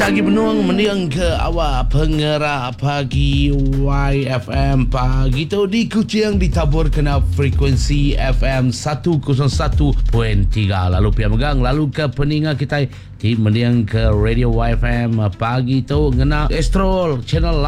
Berita lagi menuang meniang ke awak pengerak pagi YFM pagi tu di Kuching ditabur kena frekuensi FM 101.3. Lalu pihak megang lalu ke peningat kita di meniang ke radio YFM pagi tu ngena Estrol channel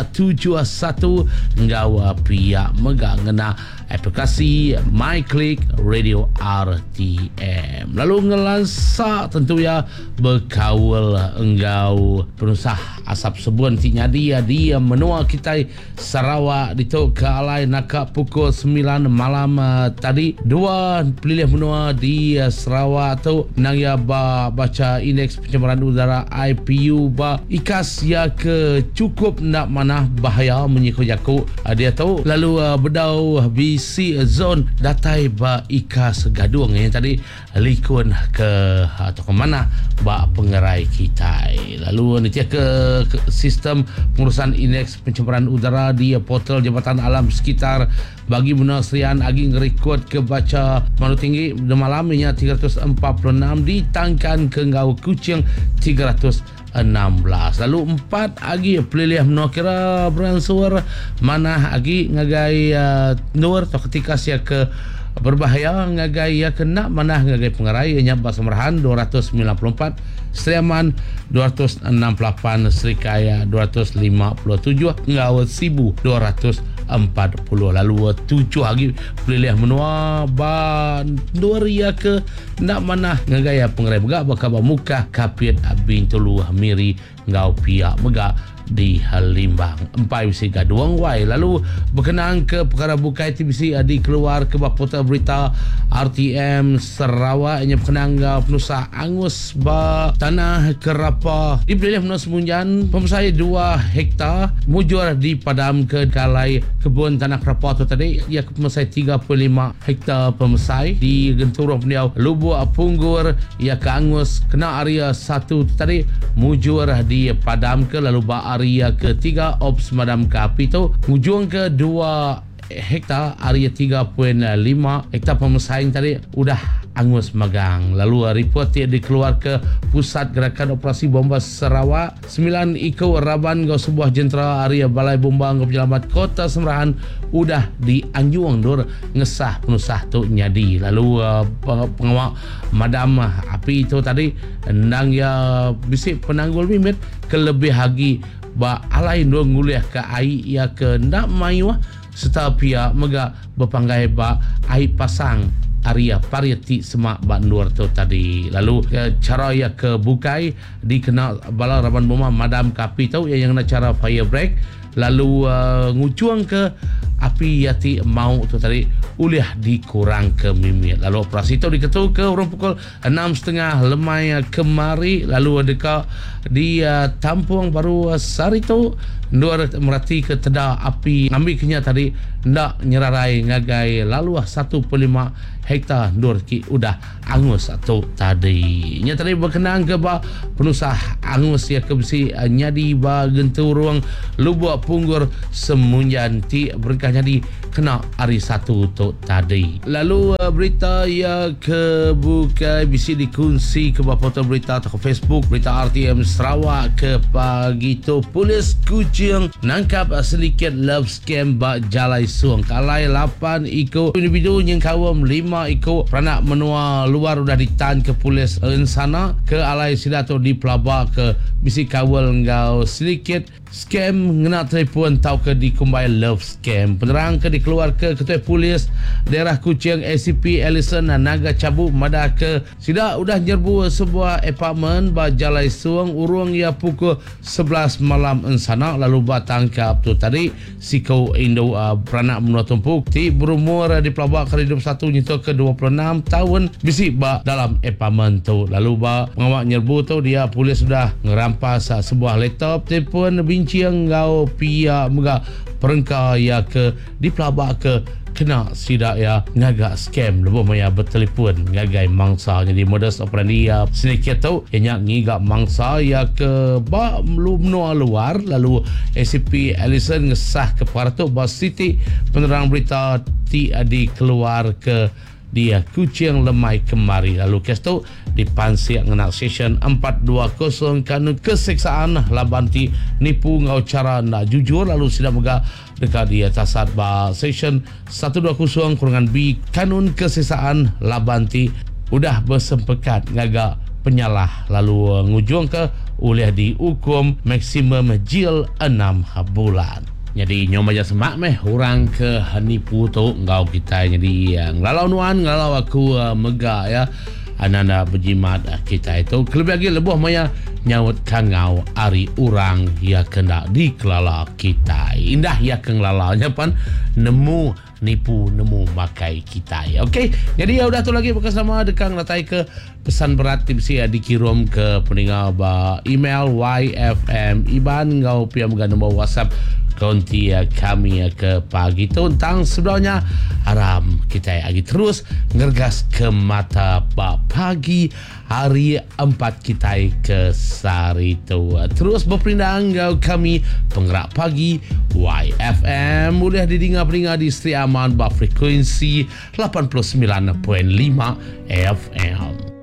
871 ngau pihak megang ngena aplikasi MyClick Radio RTM. Lalu ngelansak tentu ya berkawal enggau penusah asap sebun ti nyadi dia menua kita Sarawak ditok ke alai nakak pukul 9 malam tadi dua pilih menua di Sarawak tu nang ya baca indeks pencemaran udara IPU ba ikas ya ke cukup nak mana bahaya menyikut dia tahu lalu bedau BC zone datai ba ikas gadung yang tadi likun ke atau ke mana ba pengerai kita. Lalu nanti ke sistem pengurusan indeks pencemaran udara di portal Jabatan Alam Sekitar bagi Menasrian agi ngerekod ke baca manu tinggi di malamnya 346 ditangkan ke ngau Kuching 316. Lalu 4 agi pelilih menua kira beransur mana agi ngagai nur atau ketika sia ke berbahaya ngagai ya kena mana ngagai pengerai nya Basamarahan 294, Seriaman 268, Serikaya 257, Ngau Sibu 240. Lalu 7 lagi pelilih menua ban Duria ke nak mana ngagaya pengerai begak bakal muka kapit abin tulu miri ngau pihak megak di Halimbang 4 bisi gaduang wai. Lalu berkenaan ke perkara bukai TBC di keluar ke portal berita RTM Sarawak nya berkenaan penusah angus ba tanah kerapa dibeli menua semunjan pemesai 2 hektar mujur di padam ke kalai kebun tanah kerapa tu tadi ia pemesai 35 hektar pemesai di genturung beliau Lubuk Punggur ia ke angus kena area 1 tadi mujur di padam ke lalu ba area ketiga ops madam ke api tu hujung ke 2 hektar area 3.5 hektar pemesaing tadi udah angus magang. Lalu report yang dikeluar ke Pusat Gerakan Operasi Bomba Sarawak 9 ikut raban ke sebuah jentera area Balai Bomba ke Penyelamat Kota Semerahan udah dianjuang dur ngesah penusah tu nyadi. Lalu pengawal madam api itu tadi nang ya bisik penanggul mimit kelebih lagi ba alai dur nguliah ke air ya ke ndak mayuah serta pihak mega berpanggai ba air pasang area Pariyati Semak Bandur tu tadi. Lalu cara ia ke bukai dikena bala raban bomba madam kapi tau yang nak cara fire break. Lalu ngucuang ke api yati mau tu tadi uliah dikurang ke mimit. Lalu operasi tu diketu ke orang pukul 6.30 lemai kemari. Lalu adakah di Tampung Baru Sari tu Nur merati ke teda api ambil kenya tadi ndak nyerarai ngagai lalu 1.5 hektar nur ki udah angus atau tadi nya tadi berkenaan ke ba penusah angus ya ke besi nyadi ba genturung Lubuk Punggur semunjan ti berkah jadi kena hari 1 tu tadi. Lalu berita ya ke buka bisi dikongsi ke portal berita atau Facebook berita RTM Sarawak ke pagi tu polis Kuching nangkap sedikit love scam ba Jalai Suang kalai 8 ikut individu yang kawam 5 ikut peranak menua luar udah ditan ke polis sana ke alai sidato di pelabak ke bisi kawal ngau sedikit scam ngena telefon tau ke dikumbai love scam penerang ke dikeluar ke ketua polis daerah Kuching ACP Ellison Naga Cabu mada ke sida udah nyerbu sebuah apartmen ba Jalai Suang urung ya pukul 11 malam sana lalu batangkap tu tadi sikau Indo peranak menua tumpuk ti berumur di pelabak ke 21 nyentuh ke 26 tahun bisi ba dalam apartmen tu. Lalu ba pengawal nyerbu tu dia polis sudah ngerampas sebuah laptop telefon bincang ngau pihak mega perengka ya ke di pelabak ke kena sidak ya ngagak scam lebih maya bertelefon ngagai mangsa jadi modus operandi ya sedikit tu yang ngigak mangsa ya ke ba menua luar. Lalu ACP Ellison ngesah ke peratu ba City penerang berita ti di keluar ke dia Kuching Lemai kemari. Lalu kes tu dipansik ngenak session 420 kerana keseksaan labanti nipu ngau cara nak jujur. Lalu sidang mega dekat di atas ba session 120 kurangan B kanun keseksaan labanti udah bersempekat ngagak penyalah lalu ngujung ke oleh dihukum maksimum jil 6 bulan. Jadi nyom aja semak meh orang ke nipu tu ngau kita jadi ngalau nuan ngalau aku megak ya ananda berjimat kita itu lebih lagi lebuh maya nyaut kangau ari orang ya kena dikelala kita indah ya kenglalanya pan nemu nipu nemu makai kita ya. Okey, jadi ya udah tu lagi bersama dekang latai ke pesan berat tipsi dikirim ke pendengar ba email YFM Iban ngau pia mega nombor WhatsApp konti kami ke pagi tu tentang sebelumnya haram kita lagi terus ngergas ke mata pagi hari 4 kita ke sari tu terus berpindah ngau kami penggerak pagi YFM boleh didengar-dengar di Sri Aman ba frekuensi 89.5 FM.